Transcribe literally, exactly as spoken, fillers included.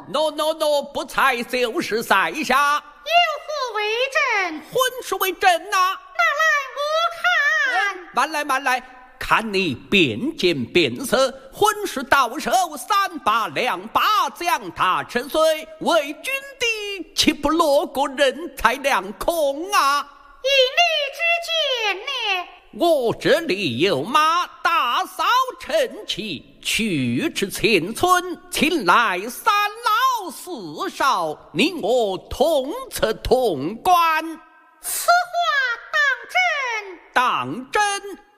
喏喏喏，不才就是在下。 有何为证？ 婚事为证呐、啊。 拿来我看。 呃、慢来慢来，看你变见变色，婚事到手，三把两把将他沉碎，为君的岂不落个人财两空啊？ 以你之见呢？ 我这里有马，大嫂趁其去至前村，请来三老四少，你我同策同观。 此话当真？ 当真。